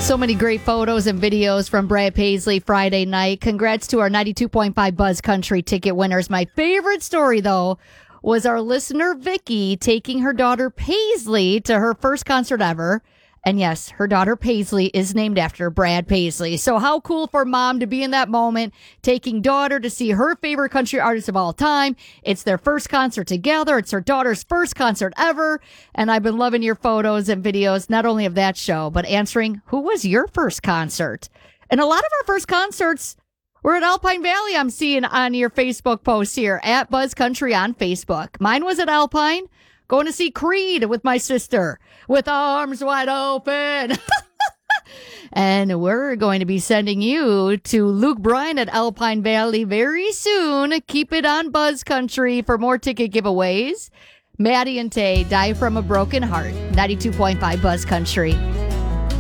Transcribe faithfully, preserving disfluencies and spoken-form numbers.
So many great photos and videos from Brad Paisley Friday night. Congrats to our ninety-two point five Buzz Country ticket winners. My favorite story, though, was our listener Vicky taking her daughter Paisley to her first concert ever. And yes, her daughter Paisley is named after Brad Paisley. So how cool for mom to be in that moment, taking daughter to see her favorite country artist of all time. It's their first concert together. It's her daughter's first concert ever. And I've been loving your photos and videos, not only of that show, but answering who was your first concert. And a lot of our first concerts were at Alpine Valley, I'm seeing on your Facebook post here, at Buzz Country on Facebook. Mine was at Alpine. Going to see Creed with my sister with arms wide open. And we're going to be sending you to Luke Bryan at Alpine Valley very soon. Keep it on Buzz Country for more ticket giveaways. Maddie and Tay, Die from a Broken Heart. ninety-two point five Buzz Country.